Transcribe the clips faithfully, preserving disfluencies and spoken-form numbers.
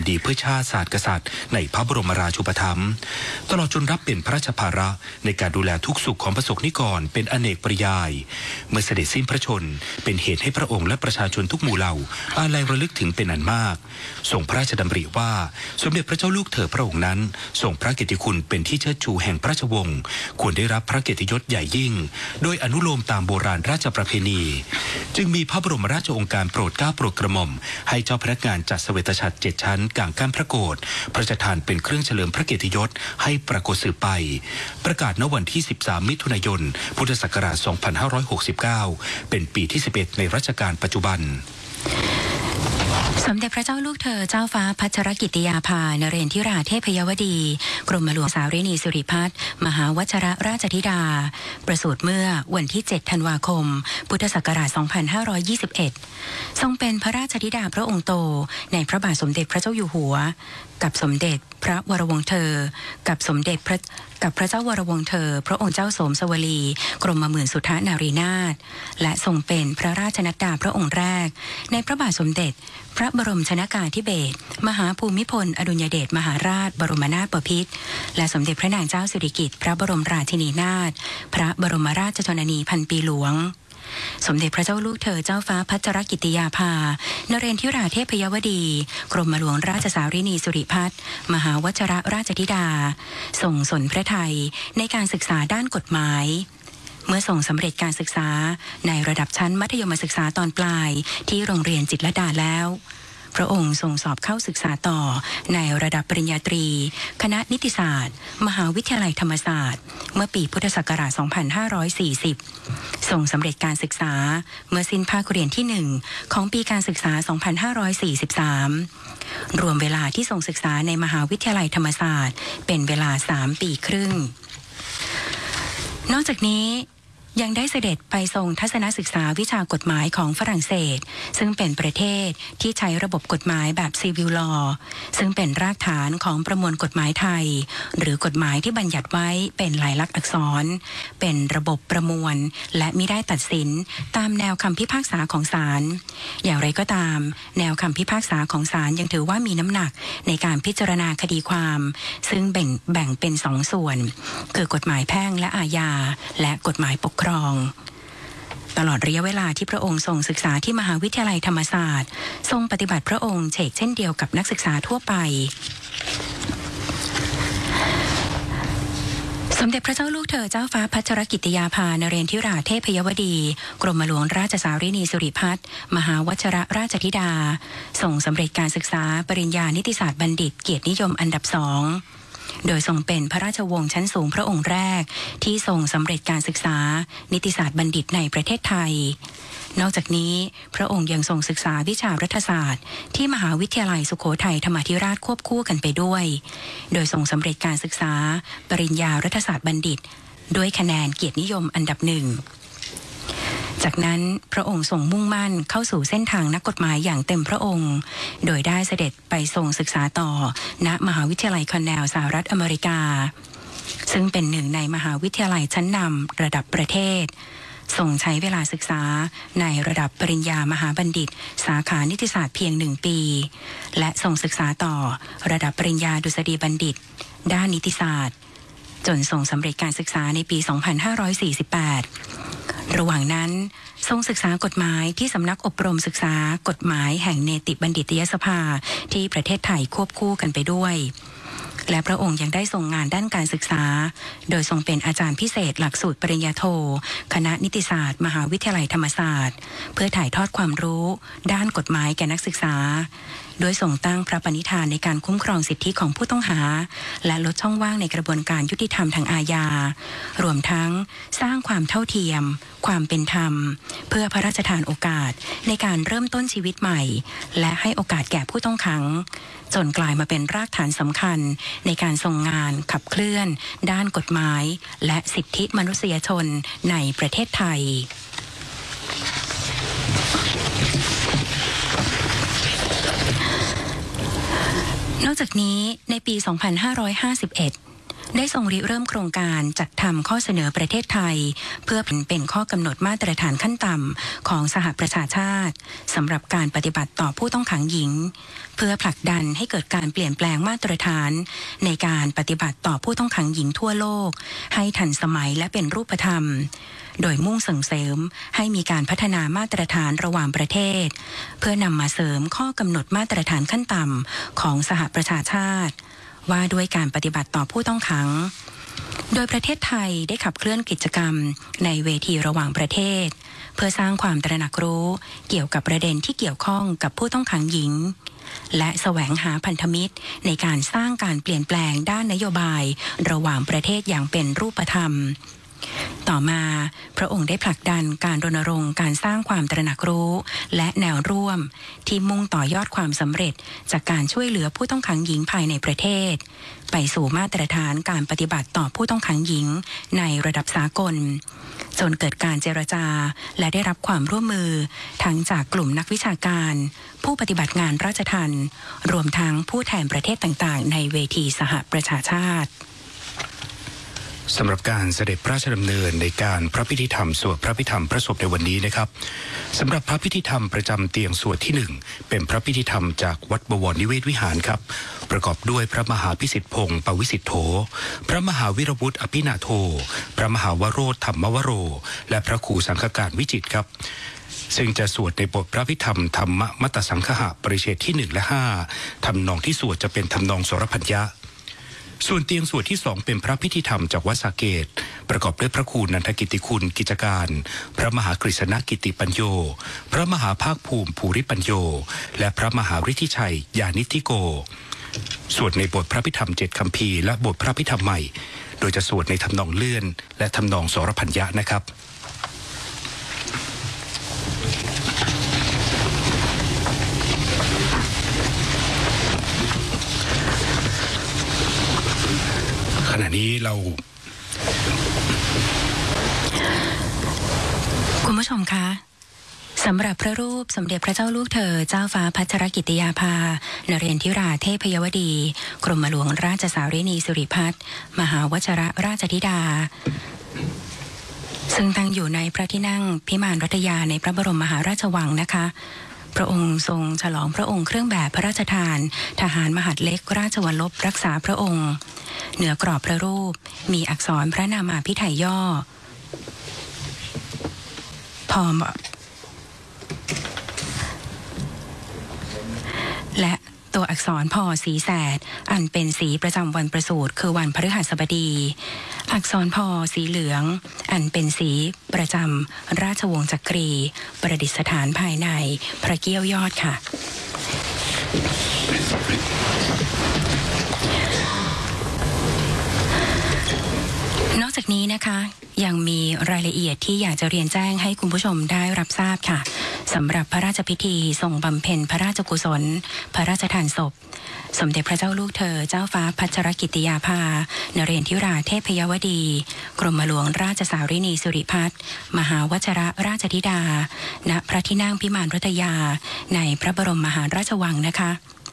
ดีเพื่อชาติศาสตร์กษัตริย์ในพระบรมราชูปถัมภ์ตลอดจนรับเป็นพระราชภาระในการดูแลทุกสุขของประสบนิกรเป็นอเนกปริยายเมื่อเสด็จสิ้นพระชนเป็นเหตุให้พระองค์และประชาชนทุกหมู่เหล่าอาลัยระลึกถึงเป็นอันมากทรงพระราชดำริว่าสมเด็จพระเจ้าลูกเธอพระองค์นั้นทรงพระเกียรติคุณเป็นที่เชิดชูแห่งพระราชวงศ์ควรได้รับพระเกียรติยศใหญ่ยิ่งโดยอนุโลมตามโบราณราชประเพณีจึงมีพระบรมราชโองการโปรดเกล้าโปรดกระหม่อมให้เจ้าพนักงานจัดเสวตฉัตรเจ็ดชั้นกลางก้านพระโกฐพระราชทานเป็นเครื่องเฉลิมพระเกียรติยศให้ปรากฏสืบไปประกาศณวันที่สิบสามมิถุนายนพุทธศักราชสองพันห้าร้อยหกสิบเก้าเป็นปีที่สิบเอ็ดในรัชกาลปัจจุบันสมเด็จพระเจ้าลูกเธอเจ้าฟ้าพัชรกิติยาภานเรนทิราเทพยวดีกรมหลวงสารินีสิริพัฒน์มหาวชิรราชธิดาประสูติเมื่อวันที่เจ็ดธันวาคมพุทธศักราชสองพันห้าร้อยยี่สิบเอ็ดทรงเป็นพระราชธิดาพระองค์โตในพระบาทสมเด็จพระเจ้าอยู่หัวกับสมเด็จพระวรวงศ์เธอกับสมเด็จพระกับพระเจ้าวรวงศ์เธอพระองค์เจ้าสมสวลีกรมหมื่นสุทธนารีนาถและทรงเป็นพระราชนัดดาพระองค์แรกในพระบาทสมเด็จพระบรมชนกาธิเบศรมหาภูมิพลอดุลยเดชมหาราชบรมนาถบพิตรและสมเด็จพระนางเจ้าสิริกิติ์พระบรมราชินีนาถพระบรมราชชนนีพันปีหลวงสมเด็จพระเจ้าลูกเธอเจ้าฟ้าพัชรกิติยาภานเรนทิราเทพยวดีกรมหลวงราชสารินีสุริพัฒน์มหาวชิรราชธิดาทรงสนพระทัยในการศึกษาด้านกฎหมายเมื่อส่งสำเร็จการศึกษาในระดับชั้นมัธยมศึกษาตอนปลายที่โรงเรียนจิตรลดาแล้วพระองค์ทรงสอบเข้าศึกษาต่อในระดับปริญญาตรีคณะนิติศาสตร์มหาวิทยาลัยธรรมศาสตร์เมื่อปีพุทธศักราชสองพันห้าร้อยสี่สิบทรงสำเร็จการศึกษาเมื่อสิ้นภาคเรียนที่หนึ่งของปีการศึกษาสองพันห้าร้อยสี่สิบสามรวมเวลาที่ทรงศึกษาในมหาวิทยาลัยธรรมศาสตร์เป็นเวลาสามปีครึ่งนอกจากนี้ยังได้เสด็จไปทรงทัศนศึกษาวิชากฎหมายของฝรั่งเศสซึ่งเป็นประเทศที่ใช้ระบบกฎหมายแบบซีวิลลอว์ซึ่งเป็นรากฐานของประมวลกฎหมายไทยหรือกฎหมายที่บัญญัติไว้เป็นลายลักษณ์อักษรเป็นระบบประมวลและมิได้ตัดสินตามแนวคำพิพากษาของศาลอย่างไรก็ตามแนวคำพิพากษาของศาลยังถือว่ามีน้ำหนักในการพิจารณาคดีความซึ่งแบ่งแบ่งเป็นสองส่วนคือกฎหมายแพ่งและอาญาและกฎหมายปกครองตลอดระยะเวลาที่พระองค์ทรงศึกษาที่มหาวิทยาลัยธรรมศาสตร์ทรงปฏิบัติพระองค์เฉกเช่นเดียวกับนักศึกษาทั่วไปสมเด็จพระเจ้าลูกเธอเจ้าฟ้าพัชรกิติยาภานเรนทิราเทพยวดีกรมหลวงราชสารินีสุริพัฒน์มหาวชิรราชธิดาทรงสำเร็จการศึกษาปริญญานิติศาสตร์บัณฑิตเกียรตินิยมอันดับสองโดยทรงเป็นพระราชวงศ์ชั้นสูงพระองค์แรกที่ทรงสำเร็จการศึกษานิติศาสตร์บัณฑิตในประเทศไทยนอกจากนี้พระองค์ยังทรงศึกษาวิชารัฐศาสตร์ที่มหาวิทยาลัยสุโขทัยธรรมาธิราชควบคู่กันไปด้วยโดยทรงสำเร็จการศึกษาปริญญารัฐศาสตร์บัณฑิตด้วยคะแนนเกียรตินิยมอันดับหนึ่งจากนั้นพระองค์ทรงมุ่งมั่นเข้าสู่เส้นทางนักกฎหมายอย่างเต็มพระองค์โดยได้เสด็จไปทรงศึกษาต่อณมหาวิทยาลัยคอนเนลสหรัฐอเมริกาซึ่งเป็นหนึ่งในมหาวิทยาลัยชั้นนำระดับประเทศทรงใช้เวลาศึกษาในระดับปริญญามหาบัณฑิตสาขานิติศาสตร์เพียงหนึ่งปีและทรงศึกษาต่อระดับปริญญาดุษฎีบัณฑิตด้านนิติศาสตร์จนทรงสำเร็จการศึกษาในปีสองพันห้าร้อยสี่สิบแปดระหว่างนั้นทรงศึกษากฎหมายที่สำนักอบรมศึกษากฎหมายแห่งเนติบัณฑิตยสภาที่ประเทศไทยควบคู่กันไปด้วยและพระองค์ยังได้ทรงงานด้านการศึกษาโดยทรงเป็นอาจารย์พิเศษหลักสูตรปริญญาโทคณะนิติศาสตร์มหาวิทยาลัยธรรมศาสตร์เพื่อถ่ายทอดความรู้ด้านกฎหมายแก่นักศึกษาโดยทรงตั้งพระปณิธานในการคุ้มครองสิทธิของผู้ต้องหาและลดช่องว่างในกระบวนการยุติธรรมทางอาญารวมทั้งสร้างความเท่าเทียมความเป็นธรรมเพื่อพระราชทานโอกาสในการเริ่มต้นชีวิตใหม่และให้โอกาสแก่ผู้ต้องขังจนกลายมาเป็นรากฐานสำคัญในการทรงงานขับเคลื่อนด้านกฎหมายและสิทธิมนุษยชนในประเทศไทยนอกจากนี้ในปี สองพันห้าร้อยห้าสิบเอ็ดได้ทรงริเริ่มโครงการจัดทำข้อเสนอประเทศไทยเพื่อเป็นข้อกำหนดมาตรฐานขั้นต่ำของสหประชาชาติสำหรับการปฏิบัติต่อผู้ต้องขังหญิงเพื่อผลักดันให้เกิดการเปลี่ยนแปลงมาตรฐานในการปฏิบัติต่อผู้ต้องขังหญิงทั่วโลกให้ทันสมัยและเป็นรูปธรรมโดยมุ่งส่งเสริมให้มีการพัฒนามาตรฐานระหว่างประเทศเพื่อนำมาเสริมข้อกำหนดมาตรฐานขั้นต่ำของสหประชาชาติว่าด้วยการปฏิบัติต่อผู้ต้องขังโดยประเทศไทยได้ขับเคลื่อนกิจกรรมในเวทีระหว่างประเทศเพื่อสร้างความตระหนักรู้เกี่ยวกับประเด็นที่เกี่ยวข้องกับผู้ต้องขังหญิงและแสวงหาพันธมิตรในการสร้างการเปลี่ยนแปลงด้านนโยบายระหว่างประเทศอย่างเป็นรูปธรรมต่อมาพระองค์ได้ผลักดันการรณรงค์การสร้างความตระหนักรู้และแนวร่วมที่มุ่งต่อยอดความสำเร็จจากการช่วยเหลือผู้ต้องขังหญิงภายในประเทศไปสู่มาตรฐานการปฏิบัติต่อผู้ต้องขังหญิงในระดับสากลจนเกิดการเจรจาและได้รับความร่วมมือทั้งจากกลุ่มนักวิชาการผู้ปฏิบัติงานราชทัณฑ์รวมทั้งผู้แทนประเทศต่างๆในเวทีสหประชาชาติสำหรับการเสด็จพระราชดำเนินในการพระพิธีธรรมสวดพระพิธรรมพระศพในวันนี้นะครับสำหรับพระพิธีธรรมประจำเตียงสวดที่หนึ่งเป็นพระพิธีธรรมจากวัดบวรนิเวศวิหารครับประกอบด้วยพระมหาพิสิทธิพงศ์ปวิสิทโธพระมหาวิรวุฒิอภินาโทพระมหาวโรธธรรมวโรและพระครูสังฆการวิจิตรครับซึ่งจะสวดในบทพระพิธรรมธรรมมัตตสังคหะปริเฉดที่หนึ่งและห้าทำนองที่สวดจะเป็นทำนองสรพัญญะส่วนเตียงสวดที่สองเป็นพระพิธีธรรมจากวัดสาเกตประกอบด้วยพระครูนันทกิติคุณกิจการพระมหากฤษณกิติปัญโยพระมหาภาคภูมิภูริปัญโยและพระมหาฤทธิชัยญาณิธิโกสวดในบทพระพิธรรมเจ็ดคัมภีร์และบทพระพิธรรมใหม่โดยจะสวดในทำนองเลื่อนและทำนองสรพัญญะนะครับขณะนี้เราคุณผู้ชมคะสำหรับพระรูปสมเด็จพระเจ้าลูกเธอเจ้าฟ้าพัชรกิติยาภานเรนทิราเทพยวดีกรมหลวงราชสารินีสิริพัฒน์มหาวชิรราชธิดาซึ่งตั้งอยู่ในพระที่นั่งพิมานรัตยาในพระบรมมหาราชวังนะคะพระองค์ทรงฉลองพระองค์เครื่องแบบพระราชทานทหารมหาดเล็กราชวัลลบรักษาพระองค์เหนือกรอบพระรูปมีอักษรพระนามาภิไธยย่อพอมและตัวอักษรพอสีแสดอันเป็นสีประจำวันประสูติคือวันพฤหัสบดีอักษรพอสีเหลืองอันเป็นสีประจำราชวงศ์จักรีประดิษฐานภายในพระเกี้ยวยอดค่ะนอกจากนี้นะคะยังมีรายละเอียดที่อยากจะเรียนแจ้งให้คุณผู้ชมได้รับทราบค่ะสำหรับพระราชพิธีทรงบำเพ็ญพระราชกุศลพระราชทานศพสมเด็จพระเจ้าลูกเธอเจ้าฟ้าพัชรกิติยาภานเรนทิราเทพยวดีกรมหลวงราชสารินีสิริพัฒน์มหาวชิรราชธิดาณพระที่นั่งพิมานรัตยาในพระบรมมหาราชวังนะคะ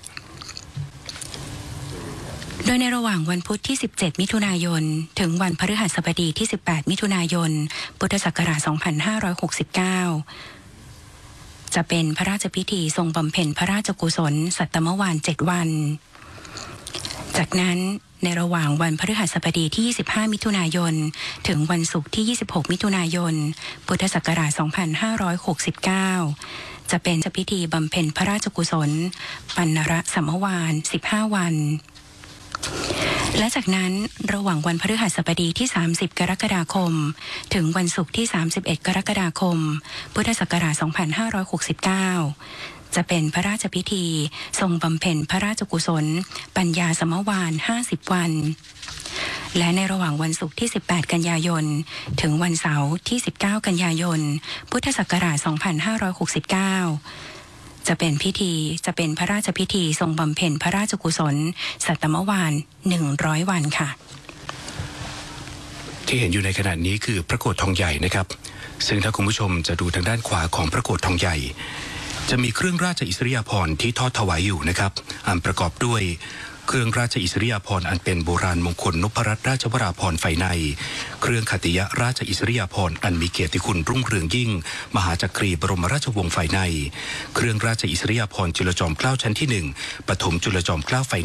โดยในระหว่างวันพุธที่สิบเจ็ดมิถุนายนถึงวันพฤหัสบดีที่สิบแปดมิถุนายนพุทธศักราชสองพันห้าร้อยหกสิบเก้าจะเป็นพระราชพิธีทรงบำเพ็ญพระราชกุศลสัตตมวานเจ็ดวันจากนั้นในระหว่างวันพฤหัสบดีที่ยี่สิบห้ามิถุนายนถึงวันศุกร์ที่ยี่สิบหกมิถุนายนพุทธศักราชสองพันห้าร้อยหกสิบเก้าจะเป็นพิธีบำเพ็ญพระราชกุศลปัณณรสัมมวานสิบห้าวันและจากนั้นระหว่างวันพฤหัสบดีที่สามสิบกรกฎาคมถึงวันศุกร์ที่สามสิบเอ็ดกรกฎาคมพุทธศักราชสองพันห้าร้อยหกสิบเก้าจะเป็นพระราชพิธีทรงบำเพ็ญพระราชกุศลปัญญาสัมมวานห้าสิบวันและในระหว่างวันศุกร์ที่สิบแปดกันยายนถึงวันเสาร์ที่สิบเก้ากันยายนพุทธศักราชสองพันห้าร้อยหกสิบเก้าจะเป็นพิธีจะเป็นพระราชพิธีทรงบำเพ็ญพระราชกุศลสัตตมวานหนึ่งร้อยวันค่ะที่เห็นอยู่ในขณะนี้คือพระโกฐทองใหญ่นะครับซึ่งถ้าคุณผู้ชมจะดูทางด้านขวาของพระโกฐทองใหญ่จะมีเครื่องราชอิสริยาภรณ์ที่ทอดถวายอยู่นะครับอันประกอบด้วยเครื่องราชอิสริยาภรณ์อันเป็นโบราณมงคลนพรัตนราชวราภรณ์ไฟในเครื่องขัตติยราชอิสริยาภรณ์อันมีเกียรติคุณรุ่งเรืองยิ่งมหาจักรีบรมราชวงศ์ไฟในเครื่องราชอิสริยาภรณ์จุลจอมเกล้าชั้นที่หนึ่งปฐมจุลจอมเกล้าไฟ